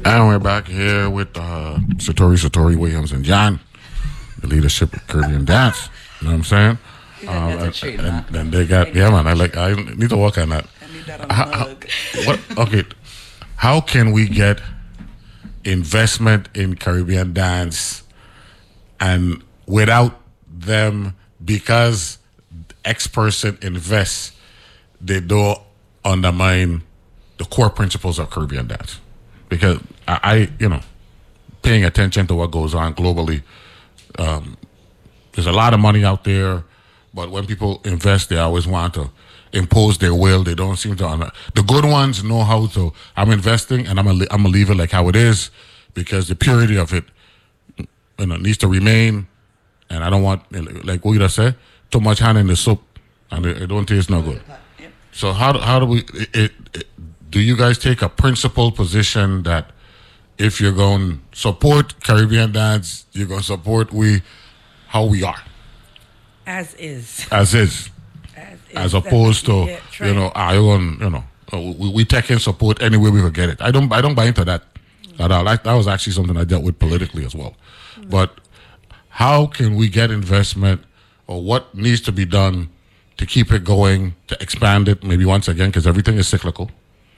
And we're back here with Satori Williams and John, the leadership of Caribbean Dance. You know what I'm saying? And they got, yeah, man. I need to work on that. I need that on the mug. Okay, how can we get investment in Caribbean dance, and without them, because X person invests, they don't undermine the core principles of Caribbean dance? Because I paying attention to what goes on globally, there's a lot of money out there, but when people invest, they always want to impose their will. They don't seem to the good ones know how to. I'm investing, and I'm gonna leave it like how it is, because the purity of it, needs to remain. And I don't want, like what you just said, too much hand in the soup, and it don't taste no good. So how do we? Do you guys take a principled position that if you're going to support Caribbean dance, you're going to support how we are? As is. As opposed to, we take in support any way we could get it. I don't buy into that at all. That was actually something I dealt with politically as well. Mm-hmm. But how can we get investment, or what needs to be done to keep it going, to expand it maybe once again, because everything is cyclical,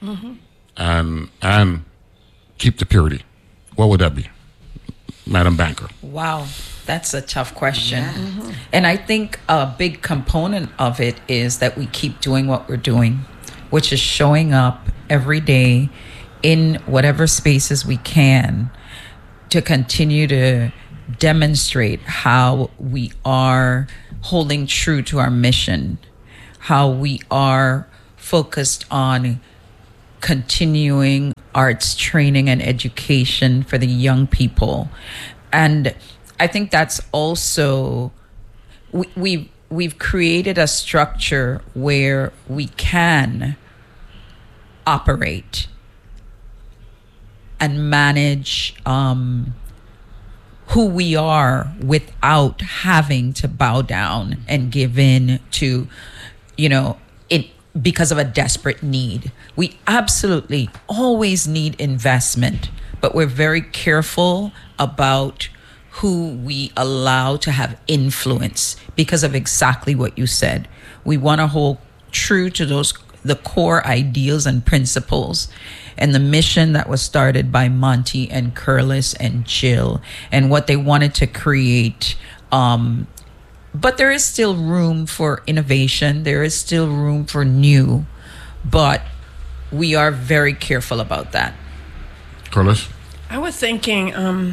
and keep the purity? What would that be, Madam Banker? Wow, that's a tough question. Yeah. Mm-hmm. And I think a big component of it is that we keep doing what we're doing, which is showing up every day in whatever spaces we can to continue to demonstrate how we are holding true to our mission, how we are focused on continuing arts training and education for the young people. And I think that's also, we've created a structure where we can operate and manage who we are without having to bow down and give in to, it because of a desperate need. We absolutely always need investment, but we're very careful about who we allow to have influence because of exactly what you said. We want to hold true to the core ideals and principles and the mission that was started by Monty and Curlis and Jill and what they wanted to create. But there is still room for innovation. There is still room for new, but we are very careful about that. Curlis? I was thinking,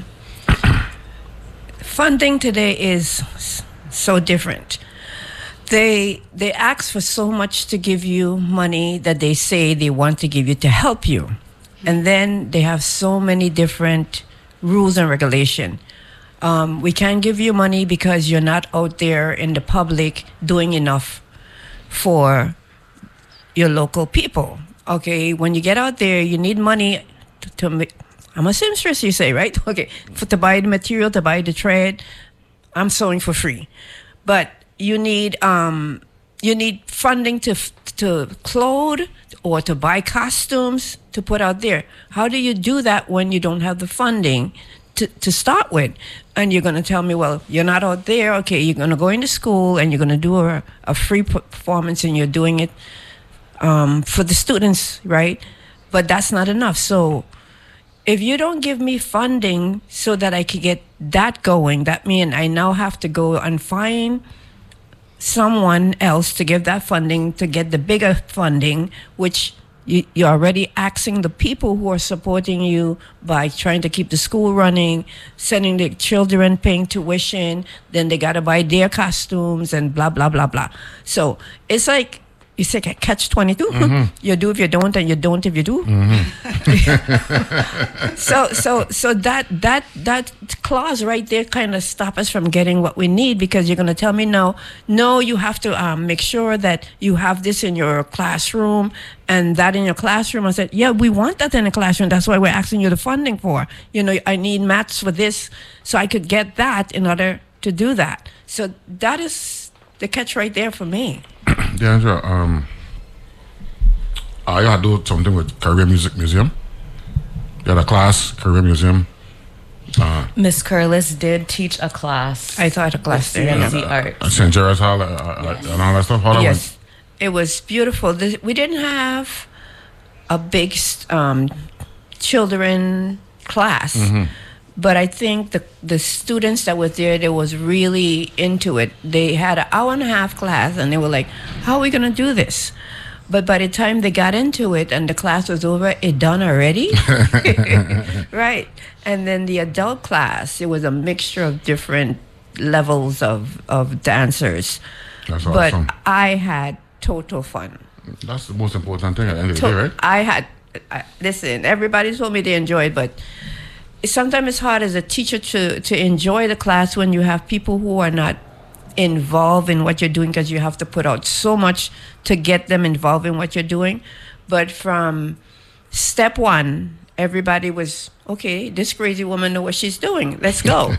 funding today is so different. They ask for so much to give you money that they say they want to give you to help you. And then they have so many different rules and regulation. We can't give you money because you're not out there in the public doing enough for your local people. Okay, when you get out there, you need money to make, I'm a seamstress, you say, right? Okay, to buy the material, to buy the thread. I'm sewing for free. But you need funding to clothe or to buy costumes to put out there. How do you do that when you don't have the funding to start with? And you're going to tell me, well, you're not out there. Okay, you're going to go into school and you're going to do a free performance and you're doing it for the students, right? But that's not enough. So if you don't give me funding so that I can get that going, that means I now have to go and find someone else to give that funding, to get the bigger funding, which you're already asking the people who are supporting you by trying to keep the school running, sending the children, paying tuition, then they got to buy their costumes and blah, blah, blah, blah. So it's like, you say catch-22. Mm-hmm. You do if you don't, and you don't if you do. Mm-hmm. so that clause right there kind of stops us from getting what we need, because you're going to tell me no, you have to make sure that you have this in your classroom and that in your classroom. I said, yeah, we want that in the classroom. That's why we're asking you the funding for. I need maths for this, so I could get that in order to do that. So that is the catch right there for me. Deandra, you had to do something with Caribbean Music Museum. You had a class, Caribbean Museum. Miss Curlis did teach a class. I taught a class there. CNC Arts. St. Gerard's Hall and all that stuff. How that went? Yes, it was beautiful. We didn't have a big children class, but I think the students that were there, they was really into it. They had an hour and a half class, and they were like, "How are we gonna do this?" But by the time they got into it and the class was over, it done already, right? And then the adult class, it was a mixture of different levels of dancers. That's But awesome. I had total fun. That's the most important thing at the end of the day, right? Listen, everybody told me they enjoyed, but sometimes it's hard as a teacher to enjoy the class when you have people who are not involved in what you're doing, because you have to put out so much to get them involved in what you're doing. But from step one, everybody was, okay, this crazy woman know what she's doing. Let's go.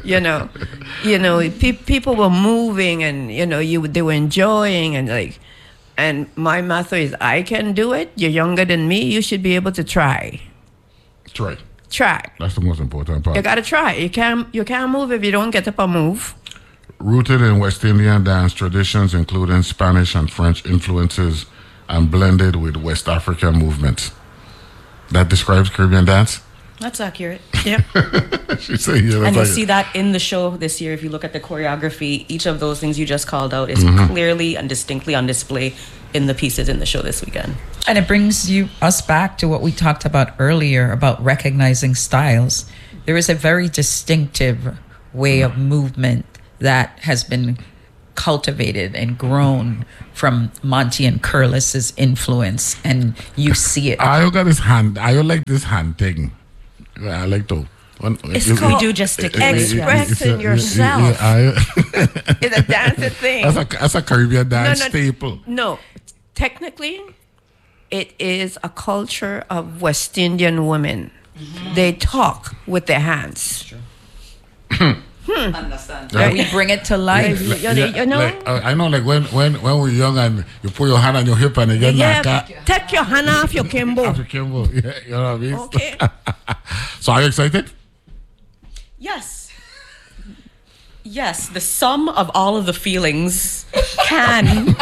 People were moving, and they were enjoying, and my motto is, I can do it. You're younger than me. You should be able to try. Try. Try. That's the most important part. You gotta try. You can't move if you don't get up and move. Rooted in West Indian dance traditions, including Spanish and French influences, and blended with West African movements. That describes Caribbean dance? That's accurate. Yeah. She said, yeah, And that's you see that in the show this year. If you look at the choreography, each of those things you just called out is clearly and distinctly on display in the pieces in the show this weekend. And it brings us back to what we talked about earlier about recognizing styles. There is a very distinctive way of movement that has been cultivated and grown from Monty and Curlis's influence, and you see it. I got this hand. I like this hand thing. I like to. It's called We do gesticulate. expressing yourself. It's a dancing thing. That's a Caribbean dance staple. No, technically, it is a culture of West Indian women. They talk with their hands. Understand? We bring it to life. You know? I know, like when we're young and you put your hand on your hip and you get Take your hand off your Kimbo. after Kimbo. Yeah, you know what I mean? Okay. So are you excited? Yes. Yes, the sum of all of the feelings can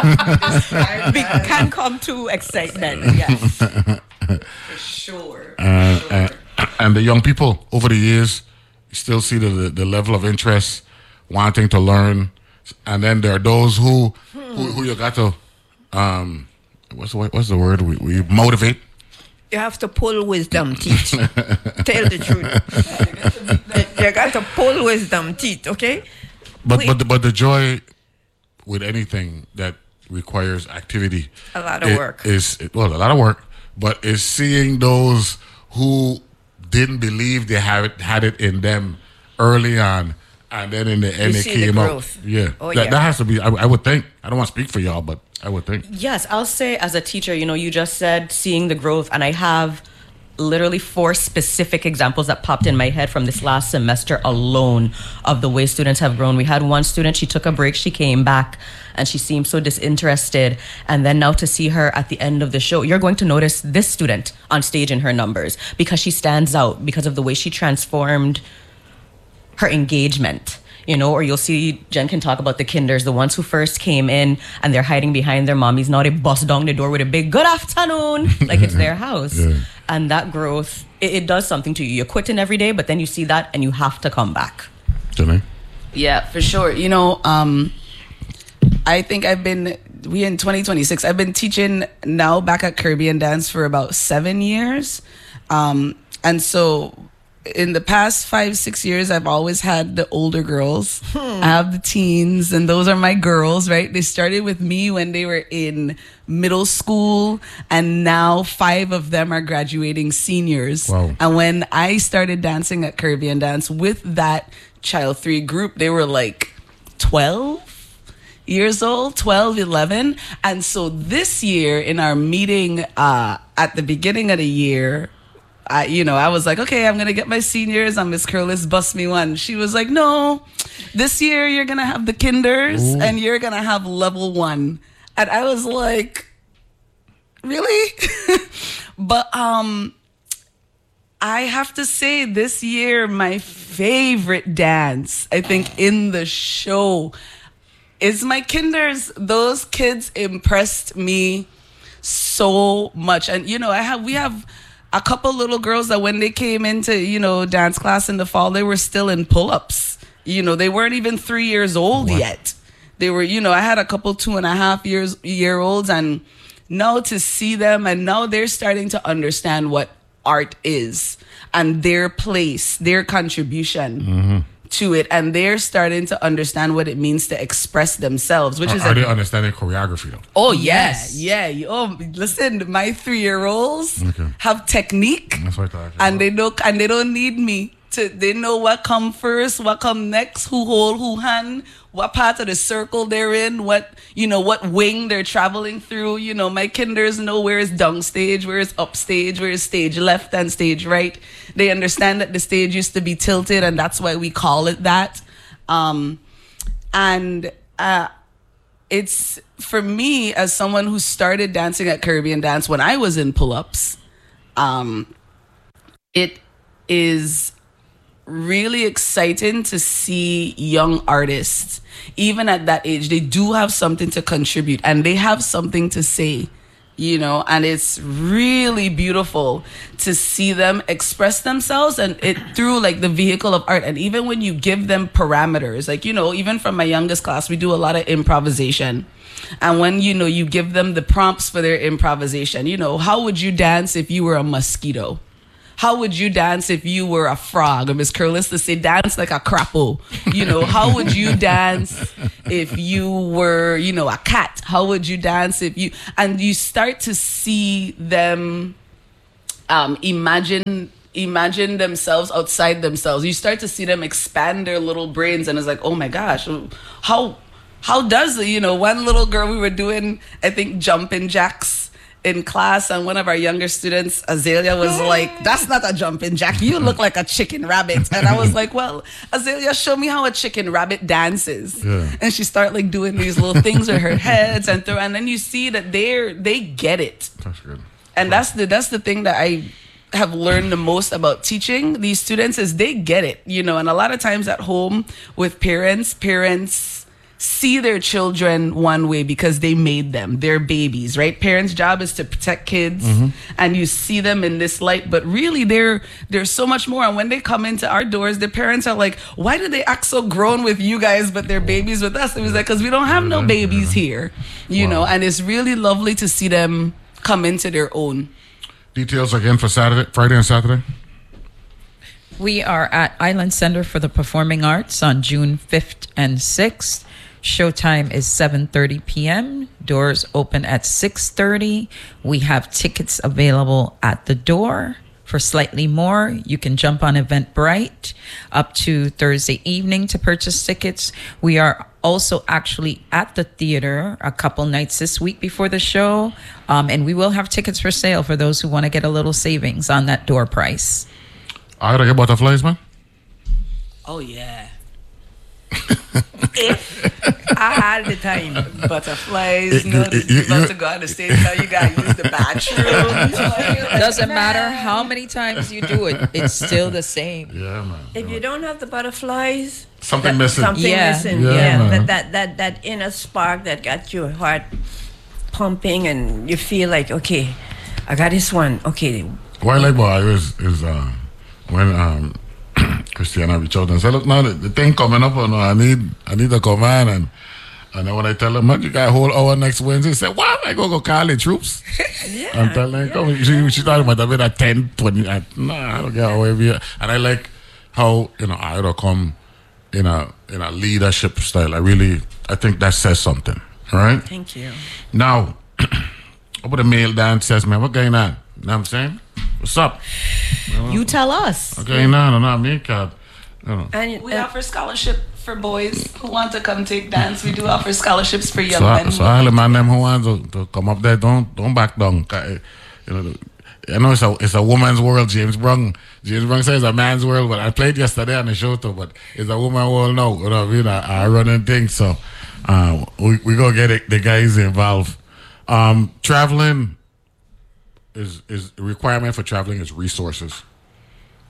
come to excitement. Yes. For sure. And the young people over the years, you still see the level of interest, wanting to learn, and then there are those who you got to what's the word we motivate. You have to pull wisdom teeth. Tell the truth. You got to pull wisdom teeth, okay? But the joy with anything that requires activity, A lot of work. A lot of work, but is seeing those who didn't believe they had it in them early on, and then in the end it see the came growth. out. Yeah, Oh, that yeah. has to be. I would think. I don't want to speak for y'all, but I would think. Yes, I'll say as a teacher, you just said seeing the growth, and I have literally 4 specific examples that popped in my head from this last semester alone of the way students have grown. We had one student, she took a break, she came back, and she seemed so disinterested. And then now to see her at the end of the show, you're going to notice this student on stage in her numbers because she stands out because of the way she transformed her engagement. Or you'll see Jen can talk about the kinders, the ones who first came in and they're hiding behind their mommies. Now they bust down the door with a big good afternoon, like it's their house. Yeah. And that growth, it does something to you. You're quitting every day, but then you see that and you have to come back. Jenny? Yeah, for sure. I think we in 2026, I've been teaching now back at Caribbean Dance for about 7 years. And so in the past 5-6 years, I've always had the older girls. I have the teens, and those are my girls, right? They started with me when they were in middle school, and now 5 of them are graduating seniors. Wow. And when I started dancing at Caribbean Dance with that Child 3 group, they were like 12 years old, 12, 11. And so this year in our meeting at the beginning of the year, I was like, okay, I'm going to get my seniors, and Miss Curlis bust me one. She was like, no, this year you're going to have the kinders and you're going to have level 1. And I was like, really? But I have to say, this year, my favorite dance, I think, in the show is my kinders. Those kids impressed me so much. And, we have a couple little girls that when they came into, dance class in the fall, they were still in pull-ups. They weren't even 3 years old yet. They were, I had a couple 2.5 year olds, and now to see them, and now they're starting to understand what art is and their place, their contribution to it, and they're starting to understand what it means to express themselves, which Are they understanding choreography though? Oh yes, yeah. Oh, listen, my 3-year-olds have technique, That's what I thought. and they don't need me to. They know what come first, what come next, who hold who hand, what part of the circle they're in, what wing they're traveling through. My kinders know where is downstage, where is upstage, where is stage left and stage right. They understand that the stage used to be tilted, and that's why we call it that. It's, for me, as someone who started dancing at Caribbean Dance when I was in pull-ups, it is really exciting to see young artists, even at that age. They do have something to contribute, and they have something to say, and it's really beautiful to see them express themselves, and it through like the vehicle of art. And even when you give them parameters, like, even from my youngest class, we do a lot of improvisation. And when, you give them the prompts for their improvisation, how would you dance if you were a mosquito? How would you dance if you were a frog? Or Miss Curlis to say, dance like a crapo. How would you dance if you were, a cat? How would you dance if you... And you start to see them imagine themselves outside themselves. You start to see them expand their little brains, and it's like, oh my gosh, how does it? One little girl, we were doing, I think, jumping jacks in class, and one of our younger students, Azalea, was like, that's not a jumping jack, you look like a chicken rabbit. And I was like, well, Azalea, show me how a chicken rabbit dances. And she started like doing these little things with her heads, and then you see that they get it. That's good. And that's the thing that I have learned the most about teaching these students, is they get it, and a lot of times at home with parents see their children one way because they made them. They're babies, right? Parents' job is to protect kids, and you see them in this light, but really they're so much more. And when they come into our doors, their parents are like, why do they act so grown with you guys, but they're babies with us? It was like, because we don't have no babies here, and it's really lovely to see them come into their own. Details again for Friday and Saturday? We are at Island Center for the Performing Arts on June 5th and 6th. Showtime is 7:30 p.m. Doors open at 6:30. We have tickets available at the door. For slightly more, you can jump on Eventbrite up to Thursday evening to purchase tickets. We are also actually at the theater a couple nights this week before the show, and we will have tickets for sale for those who want to get a little savings on that door price. I gotta get butterflies, man. Oh yeah. If I had the time. Butterflies, you about to go on the stage, now you gotta use the bathroom. Doesn't matter how many times you do it, it's still the same. Yeah, man. If you don't have the butterflies, Something missing. Something Yeah. missing. Yeah, Yeah, man. that inner spark that got your heart pumping, and you feel like, okay, I got this one. Okay. What I like about Iris is when Christiana reached out and said, look, now the thing coming up, I need a command, and then when I tell her, man, you got a whole hour next Wednesday, she said, what? I go call the troops? Yeah. I'm telling her, come. She thought it might have been at 10, 20. Nah, I don't get away with it. And I like how, I would come in a leadership style. I think that says something, right? Thank you. Now, about the male dancers, man, what going on? You know what I'm saying? What's up? You tell us. What's going on? No, me, God. And We offer scholarship for boys who want to come take dance. We do offer scholarships for young men. So all the man them who want to come up there, don't back down. I know it's a woman's world. James Brown says it's a man's world, but I played yesterday on the show too. But it's a woman's world now. You know what I mean? I running things, so we go get the guys involved. Traveling is a requirement for traveling is resources.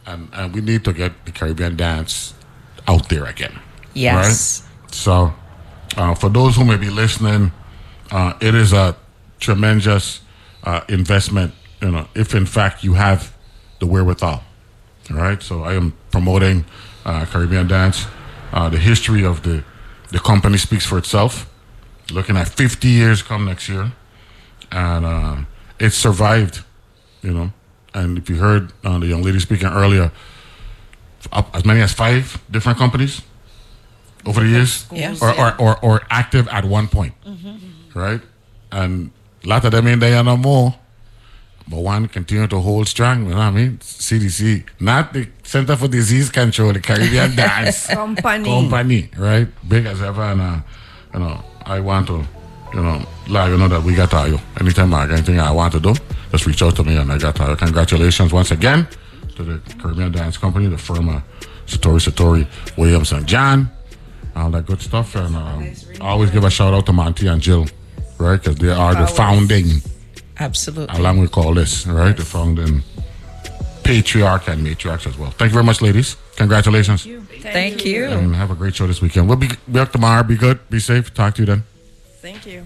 and we need to get the Caribbean dance out there again. Yes. Right? So, for those who may be listening, it is a tremendous investment, if in fact you have the wherewithal. All right. So I am promoting Caribbean dance. The history of the company speaks for itself. Looking at 50 years come next year, and it survived. And if you heard the young lady speaking earlier, up as many as 5 different companies over the years, Yes. or active at one point, right? And a lot of them ain't there no more, but one continue to hold strong. You know what I mean? CDC, not the Center for Disease Control, the Caribbean Dance Company, right? Big as ever, and I want to, let you know that we got you. Anytime I got anything I want to do, just reach out to me, and I got you. Congratulations once again to the Caribbean Dance Company, the firm of Satori, Williams, and John, all that good stuff. And I always give a shout out to Monty and Jill, right? Because they are the founding, Absolutely. along we call this, right? The founding patriarch and matriarchs as well. Thank you very much, ladies. Congratulations. Thank you. And have a great show this weekend. We'll be back tomorrow. Be good. Be safe. Talk to you then. Thank you.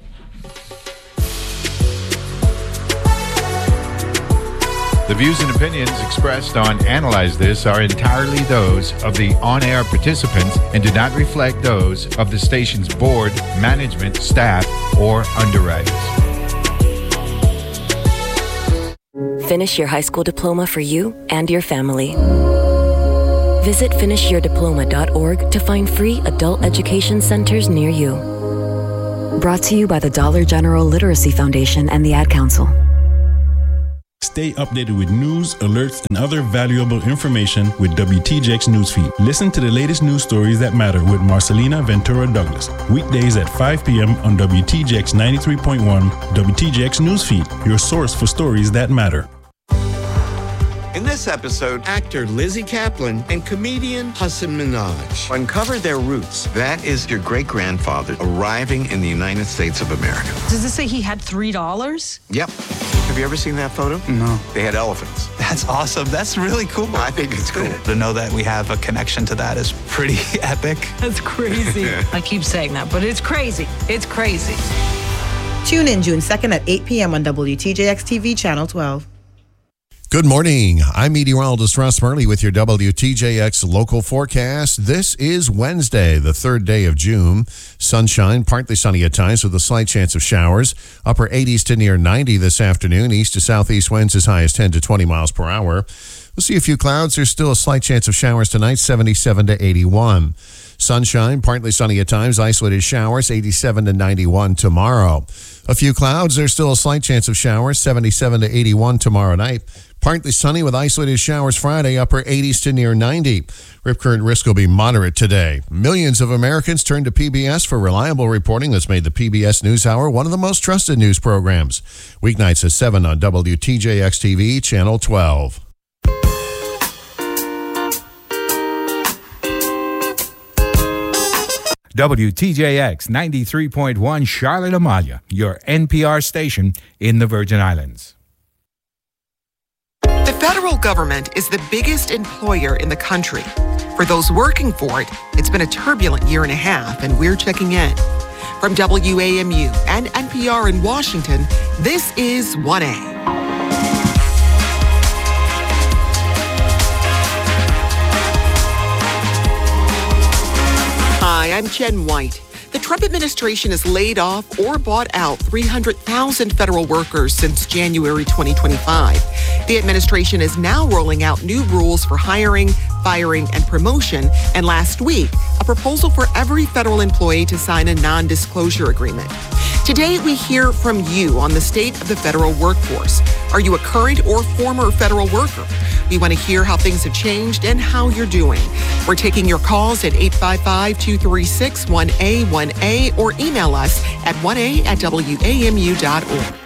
The views and opinions expressed on Analyze This are entirely those of the on-air participants and do not reflect those of the station's board, management, staff, or underwriters. Finish your high school diploma for you and your family. Visit finishyourdiploma.org to find free adult education centers near you. Brought to you by the Dollar General Literacy Foundation and the Ad Council. Stay updated with news, alerts, and other valuable information with WTJX Newsfeed. Listen to the latest news stories that matter with Marcelina Ventura Douglas. Weekdays at 5 p.m. on WTJX 93.1, WTJX Newsfeed, your source for stories that matter. In this episode, actor Lizzie Kaplan and comedian Hassan Minhaj uncover their roots. That is your great-grandfather arriving in the United States of America. Does this say he had $3? Yep. Have you ever seen that photo? No. They had elephants. That's awesome. That's really cool. I think it's cool. To know that we have a connection to that is pretty epic. That's crazy. I keep saying that, but it's crazy. It's crazy. Tune in June 2nd at 8 p.m. on WTJX TV Channel 12. Good morning. I'm meteorologist Ross Murley with your WTJX local forecast. This is Wednesday, the 3rd day of June. Sunshine, partly sunny at times with a slight chance of showers. Upper 80s to near 90 this afternoon. East to southeast winds as high as 10 to 20 miles per hour. We'll see a few clouds. There's still a slight chance of showers tonight, 77 to 81. Sunshine, partly sunny at times, isolated showers, 87 to 91 tomorrow. A few clouds. There's still a slight chance of showers, 77 to 81 tomorrow night. Partly sunny with isolated showers Friday, upper 80s to near 90. Rip current risk will be moderate today. Millions of Americans turn to PBS for reliable reporting that's made the PBS NewsHour one of the most trusted news programs. Weeknights at 7 on WTJX TV, Channel 12. WTJX 93.1 Charlotte Amalia, your NPR station in the Virgin Islands. The federal government is the biggest employer in the country. For those working for it, it's been a turbulent year and a half, and we're checking in. From WAMU and NPR in Washington, this is 1A. Hi, I'm Jen White. The Trump administration has laid off or bought out 300,000 federal workers since January 2025. The administration is now rolling out new rules for hiring, firing, and promotion. And last week, a proposal for every federal employee to sign a non-disclosure agreement. Today, we hear from you on the state of the federal workforce. Are you a current or former federal worker? We want to hear how things have changed and how you're doing. We're taking your calls at 855-236-1A1A or email us at 1A@WAMU.org.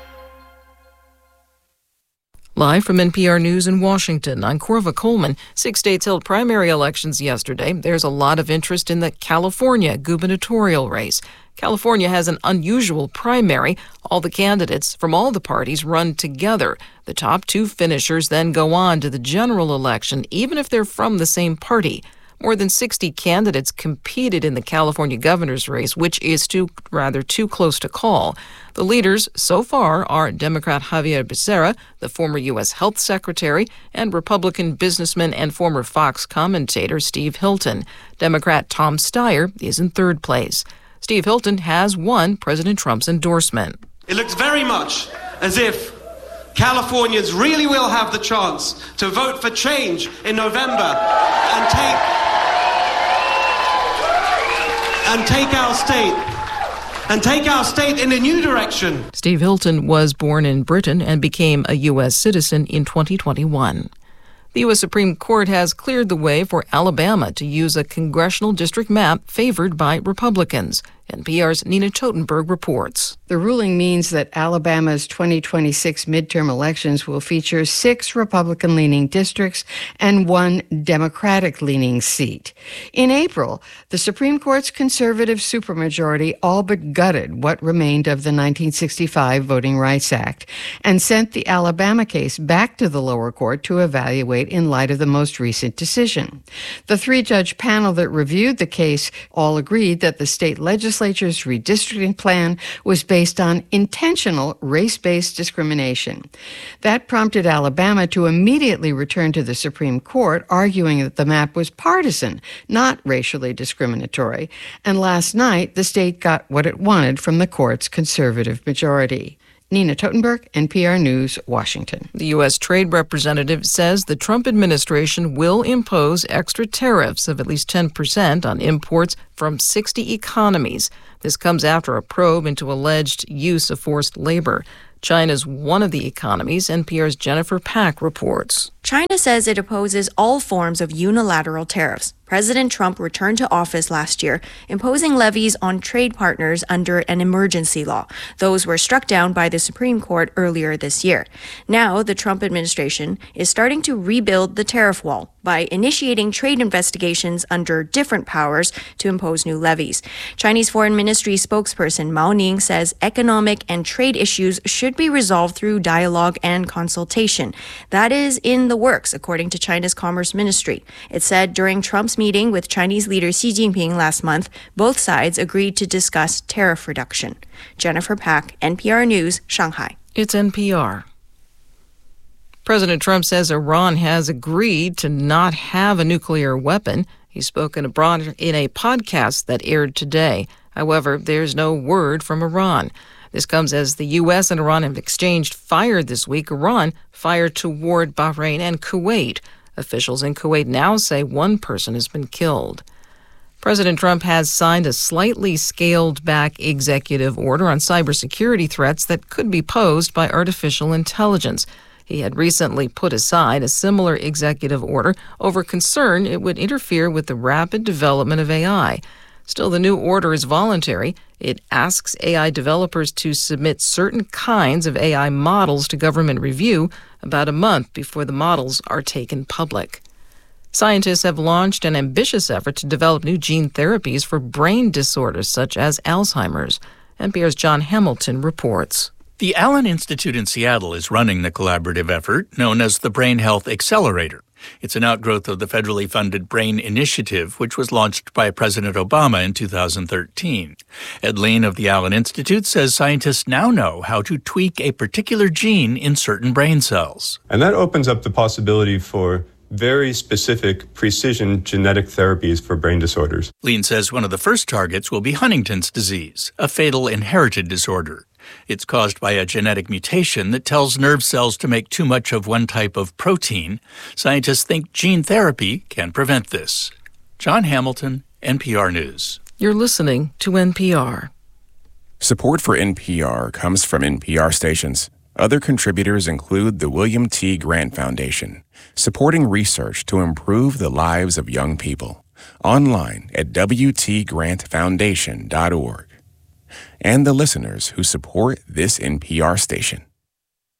Live from NPR News in Washington, I'm Corva Coleman. 6 states held primary elections yesterday. There's a lot of interest in the California gubernatorial race. California has an unusual primary. All the candidates from all the parties run together. The top 2 finishers then go on to the general election, even if they're from the same party. More than 60 candidates competed in the California governor's race, which is too close to call. The leaders so far are Democrat Xavier Becerra, the former U.S. Health Secretary, and Republican businessman and former Fox commentator Steve Hilton. Democrat Tom Steyer is in 3rd place. Steve Hilton has won President Trump's endorsement. It looks very much as if Californians really will have the chance to vote for change in November and take our state in a new direction. Steve Hilton was born in Britain and became a U.S. citizen in 2021. The U.S. Supreme Court has cleared the way for Alabama to use a congressional district map favored by Republicans. NPR's Nina Totenberg reports. The ruling means that Alabama's 2026 midterm elections will feature 6 Republican-leaning districts and 1 Democratic-leaning seat. In April, the Supreme Court's conservative supermajority all but gutted what remained of the 1965 Voting Rights Act and sent the Alabama case back to the lower court to evaluate in light of the most recent decision. The 3-judge panel that reviewed the case all agreed that the state legislature's redistricting plan was based on intentional race-based discrimination. That prompted Alabama to immediately return to the Supreme Court, arguing that the map was partisan, not racially discriminatory. And last night, the state got what it wanted from the court's conservative majority. Nina Totenberg, NPR News, Washington. The U.S. Trade Representative says the Trump administration will impose extra tariffs of at least 10% on imports from 60 economies. This comes after a probe into alleged use of forced labor. China's one of the economies. NPR's Jennifer Pack reports. China says it opposes all forms of unilateral tariffs. President Trump returned to office last year, imposing levies on trade partners under an emergency law. Those were struck down by the Supreme Court earlier this year. Now, the Trump administration is starting to rebuild the tariff wall by initiating trade investigations under different powers to impose new levies. Chinese Foreign Ministry spokesperson Mao Ning says economic and trade issues should be resolved through dialogue and consultation. That is in the works, according to China's Commerce Ministry. It said during Trump's meeting with Chinese leader Xi Jinping last month, both sides agreed to discuss tariff reduction. Jennifer Pack, NPR News, Shanghai. It's NPR. President Trump says Iran has agreed to not have a nuclear weapon. He spoke in a podcast that aired today. However, there's no word from Iran. This comes as the U.S. and Iran have exchanged fire this week. Iran fired toward Bahrain and Kuwait. Officials in Kuwait now say 1 person has been killed. President Trump has signed a slightly scaled-back executive order on cybersecurity threats that could be posed by artificial intelligence. He had recently put aside a similar executive order over concern it would interfere with the rapid development of AI. Still, the new order is voluntary. It asks AI developers to submit certain kinds of AI models to government review about a month before the models are taken public. Scientists have launched an ambitious effort to develop new gene therapies for brain disorders such as Alzheimer's. NPR's John Hamilton reports. The Allen Institute in Seattle is running the collaborative effort known as the Brain Health Accelerator. It's an outgrowth of the federally funded BRAIN Initiative, which was launched by President Obama in 2013. Ed Lean of the Allen Institute says scientists now know how to tweak a particular gene in certain brain cells. And that opens up the possibility for very specific precision genetic therapies for brain disorders. Lean says one of the first targets will be Huntington's disease, a fatal inherited disorder. It's caused by a genetic mutation that tells nerve cells to make too much of one type of protein. Scientists think gene therapy can prevent this. John Hamilton, NPR News. You're listening to NPR. Support for NPR comes from NPR stations. Other contributors include the William T. Grant Foundation, supporting research to improve the lives of young people. Online at wtgrantfoundation.org. And the listeners who support this NPR station.